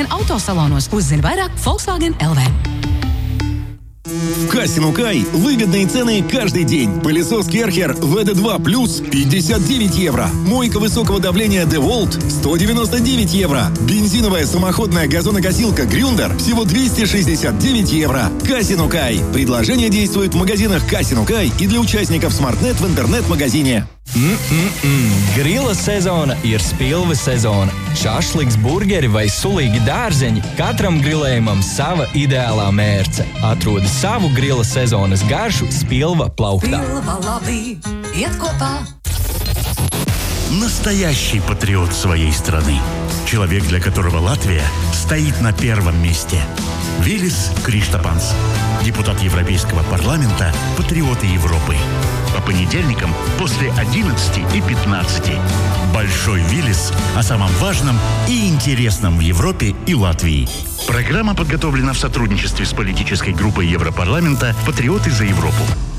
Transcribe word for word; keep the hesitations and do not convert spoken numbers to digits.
Volkswagen autosalonos. Uzzini vairāk Volkswagen эл ви. В кассе Нукай выгодные цены каждый день. Пылесос Керхер вэ дэ два плюс пятьдесят девять евро. Мойка высокого давления DeWalt сто девяносто девять евро. Бензиновая самоходная газонокосилка Грюндер всего двести шестьдесят девять евро. Кассе Нукай. Предложение действует в магазинах Кассе Нукай и для участников SmartNet в интернет-магазине. Mm-mm-mm. Grila sezona ir spilve sezona. Šašliks, burgeri vai sulīgi dārzeņi – katram grilējumam sava ideālā mērce. Atrodi savu grila sezonas garšu Spilva plauktā. Spilva labi, iet kopā. Настоящий патриот своей страны. Человек, для которого Латвия стоит на первом месте. Виллис Криштапанс. Депутат Европейского парламента, патриоты Европы. По понедельникам после одиннадцати и пятнадцати. Большой Виллис о самом важном и интересном в Европе и Латвии. Программа подготовлена в сотрудничестве с политической группой Европарламента «Патриоты за Европу».